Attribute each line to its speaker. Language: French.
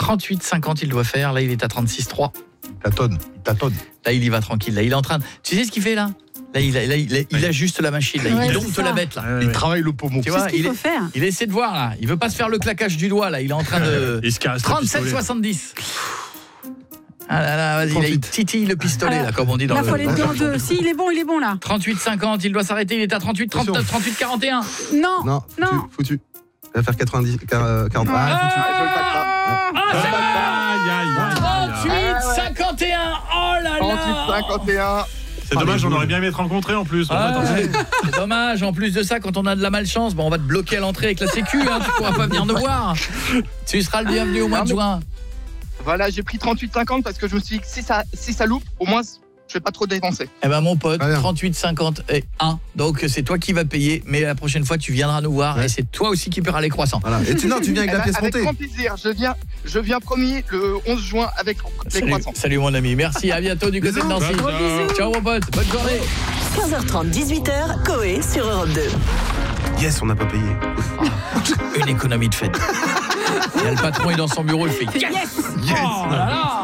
Speaker 1: 38,50 il doit faire. Là, il est à 36,3.
Speaker 2: Il tâtonne.
Speaker 1: Là, il y va tranquille. Là, il est en train de... Tu sais ce qu'il fait là ? Là, il ajuste la machine. Là.
Speaker 3: Ouais,
Speaker 1: Il
Speaker 3: c'est
Speaker 1: dompte
Speaker 3: ça.
Speaker 1: la bête là.
Speaker 2: Il travaille le pommeau.
Speaker 1: Tu
Speaker 3: C'est
Speaker 1: vois,
Speaker 3: ce qu'il faut faire.
Speaker 1: il essaie de voir là. Il veut pas se faire le claquage du doigt là. Il est en train de...
Speaker 4: Il se caresse le pistolet.
Speaker 1: 37,70. Ah là là, vas-y, là, il titille le pistolet là, comme on dit dans
Speaker 3: Là,
Speaker 1: le...
Speaker 3: faut aller en deux. Si, il est bon là.
Speaker 1: 38,50, il doit s'arrêter, il est à 38, 39, 38, 41.
Speaker 3: Non.
Speaker 5: Foutu. Il va faire 90, 40.
Speaker 1: Ah, 38, 51. Oh là là.
Speaker 2: 51.
Speaker 4: C'est dommage, on aurait bien aimé être rencontrés en plus.
Speaker 1: C'est dommage, en plus de ça, quand on a de la malchance, on va te bloquer à l'entrée avec la sécu, tu pourras pas venir nous voir. Tu seras le bienvenu au mois de juin.
Speaker 6: Voilà, j'ai pris 38,50 parce que je me suis dit que si ça loupe, au moins je vais pas trop dépenser.
Speaker 1: Eh ben mon pote,
Speaker 5: Allez.
Speaker 1: 38,50 et 1. Donc c'est toi qui vas payer, mais la prochaine fois tu viendras nous voir et c'est toi aussi qui paieras les croissants.
Speaker 5: Voilà. Et tu viens avec la pièce
Speaker 6: Avec
Speaker 5: montée.
Speaker 6: grand plaisir, je viens promis le 11 juin avec les croissants.
Speaker 1: Salut mon ami, merci, à bientôt du côté de Nancy. Ciao mon pote, bonne journée.
Speaker 7: 15h30, 18h, Coé sur Europe 2.
Speaker 5: Yes, on n'a pas payé.
Speaker 1: Une économie de fête. Et le patron est dans son bureau, il fait yes.
Speaker 3: Yes.
Speaker 1: Oh là là.